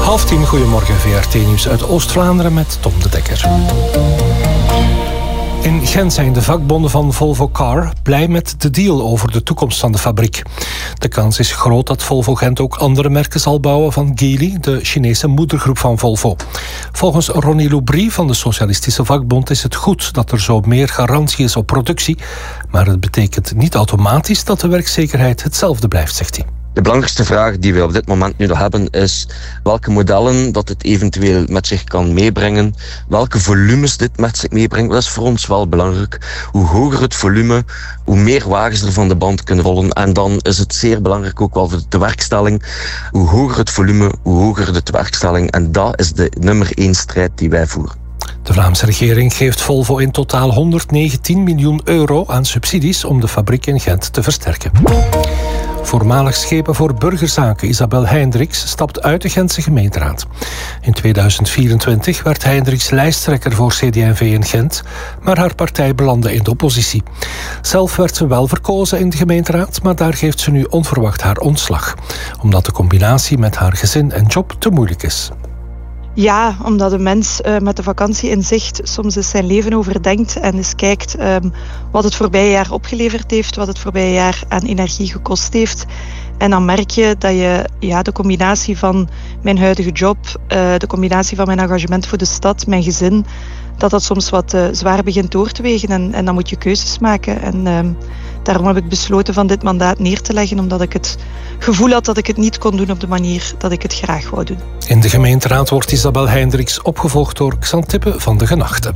9:30, goedemorgen, VRT-nieuws uit Oost-Vlaanderen met Tom de Dekker. In Gent zijn de vakbonden van Volvo Car blij met de deal over de toekomst van de fabriek. De kans is groot dat Volvo Gent ook andere merken zal bouwen van Geely, de Chinese moedergroep van Volvo. Volgens Ronnie Loubry van de Socialistische Vakbond is het goed dat er zo meer garantie is op productie, maar het betekent niet automatisch dat de werkzekerheid hetzelfde blijft, zegt hij. De belangrijkste vraag die we op dit moment nu nog hebben is welke modellen dat het eventueel met zich kan meebrengen, welke volumes dit met zich meebrengt. Dat is voor ons wel belangrijk. Hoe hoger het volume, hoe meer wagens er van de band kunnen rollen. En dan is het zeer belangrijk ook wel voor de tewerkstelling. Hoe hoger het volume, hoe hoger de tewerkstelling. En dat is de nummer 1 strijd die wij voeren. De Vlaamse regering geeft Volvo in totaal 119 miljoen euro aan subsidies om de fabriek in Gent te versterken. Voormalig schepen voor burgerzaken Isabel Heindriks stapt uit de Gentse gemeenteraad. In 2024 werd Heindriks lijsttrekker voor CD&V in Gent, maar haar partij belandde in de oppositie. Zelf werd ze wel verkozen in de gemeenteraad, maar daar geeft ze nu onverwacht haar ontslag, omdat de combinatie met haar gezin en job te moeilijk is. Ja, omdat een mens met de vakantie in zicht soms eens zijn leven overdenkt en eens kijkt wat het voorbije jaar opgeleverd heeft, wat het voorbije jaar aan energie gekost heeft. En dan merk je dat je de combinatie van mijn huidige job, de combinatie van mijn engagement voor de stad, mijn gezin, dat soms wat zwaar begint door te wegen en dan moet je keuzes maken. En daarom heb ik besloten van dit mandaat neer te leggen, omdat ik het gevoel had dat ik het niet kon doen op de manier dat ik het graag wou doen. In de gemeenteraad wordt Isabel Heindriks opgevolgd door Xantippe van de Genachten.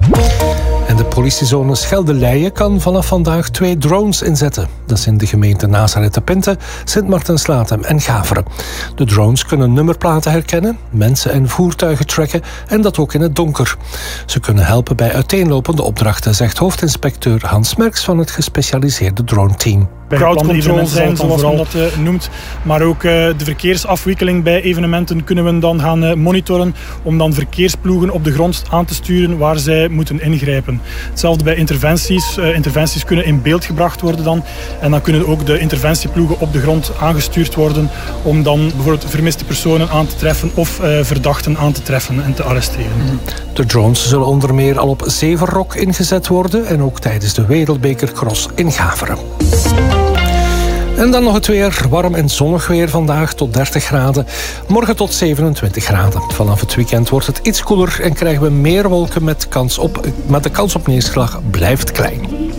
En de politiezone Schelde-Leijen kan vanaf vandaag 2 drones inzetten. Dat is in de gemeenten Nazareth-de-Pinte, Sint-Martens-Latem en Gaveren. De drones kunnen nummerplaten herkennen, mensen en voertuigen tracken en dat ook in het donker. Ze kunnen helpen bij uiteenlopende opdrachten, zegt hoofdinspecteur Hans Merks van het gespecialiseerde drone-team. Crowdcontrol zijn, zoals men dat noemt. Maar ook de verkeersafwikkeling bij evenementen kunnen we dan gaan monitoren om dan verkeersploegen op de grond aan te sturen waar zij moeten ingrijpen. Hetzelfde bij interventies. Interventies kunnen in beeld gebracht worden dan. En dan kunnen ook de interventieploegen op de grond aangestuurd worden om dan bijvoorbeeld vermiste personen aan te treffen of verdachten aan te treffen en te arresteren. De drones zullen onder meer al op Zevenrok ingezet worden en ook tijdens de Wereldbekercross in Gaveren. En dan nog het weer. Warm en zonnig weer vandaag tot 30 graden. Morgen tot 27 graden. Vanaf het weekend wordt het iets koeler en krijgen we meer wolken maar de kans op neerslag blijft klein.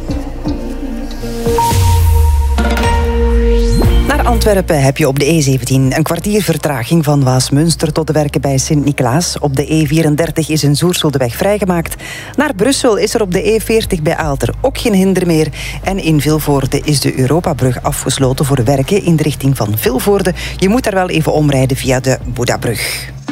Naar Antwerpen heb je op de E17 een kwartier vertraging van Waasmunster tot de werken bij Sint-Niklaas. Op de E34 is in Zoersel de weg vrijgemaakt. Naar Brussel is er op de E40 bij Aalter ook geen hinder meer. En in Vilvoorde is de Europabrug afgesloten voor werken in de richting van Vilvoorde. Je moet daar wel even omrijden via de Boedabrug.